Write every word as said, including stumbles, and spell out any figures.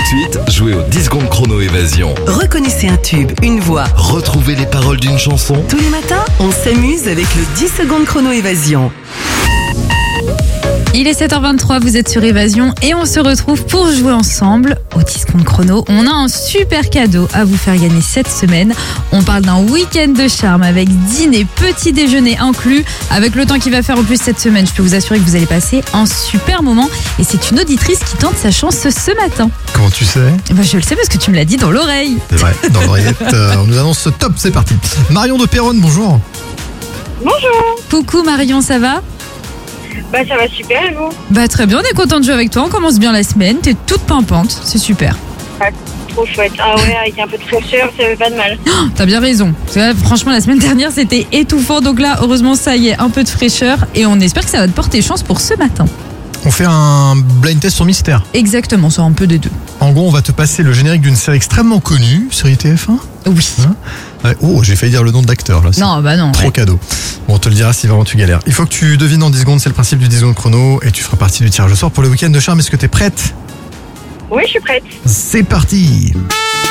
suite, jouez au dix secondes chrono évasion. Reconnaissez un tube, une voix. Retrouvez les paroles d'une chanson. Tous les matins, on s'amuse avec le dix secondes chrono évasion. Il est sept heures vingt-trois, vous êtes sur Évasion et on se retrouve pour jouer ensemble au dix secondes chrono. On a un super cadeau à vous faire gagner cette semaine. On parle d'un week-end de charme avec dîner, petit déjeuner inclus. Avec le temps qu'il va faire en plus cette semaine, je peux vous assurer que vous allez passer un super moment. Et c'est une auditrice qui tente sa chance ce matin. Comment tu sais? Bah, je le sais parce que tu me l'as dit dans l'oreille. C'est vrai, dans l'oreillette, euh, on nous annonce ce top, c'est parti. Marion de Péronne, bonjour. Bonjour. Coucou Marion, ça va? Bah ça va super et vous? Bah très bien, on est content de jouer avec toi. On commence bien la semaine, t'es toute pimpante, c'est super. Ah, trop chouette. Ah ouais, avec un peu de fraîcheur, ça fait pas de mal. Oh, t'as bien raison. Parce que là, franchement, la semaine dernière, c'était étouffant. Donc là, heureusement, ça y est, un peu de fraîcheur. Et on espère que ça va te porter chance pour ce matin. On fait un blind test sur Mystère. Exactement, ça un peu des deux. En gros, on va te passer le générique d'une série extrêmement connue, série T F un. Oui. Hein Ouais, oh, j'ai failli dire le nom de l'acteur là. c'est Non, bah non. Trop ouais. cadeau. Bon, on te le dira si vraiment tu galères. Il faut que tu devines en dix secondes, c'est le principe du dix secondes chrono, et tu feras partie du tirage au sort pour le week-end de charme. Est-ce que t'es prête? Oui, je suis prête. C'est parti.